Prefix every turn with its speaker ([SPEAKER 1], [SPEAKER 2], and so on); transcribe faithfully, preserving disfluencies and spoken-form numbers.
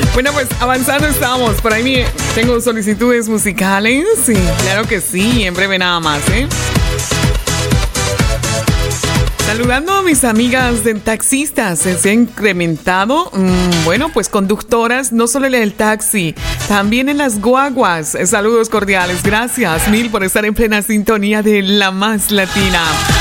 [SPEAKER 1] Bueno, pues avanzando estamos. Por ahí tengo solicitudes musicales. Sí, claro que sí, en breve nada más, ¿eh? Saludando a mis amigas de taxistas, se ha incrementado, mmm, bueno, pues conductoras, no solo en el taxi, también en las guaguas. Saludos cordiales, gracias mil por estar en plena sintonía de La Más Latina.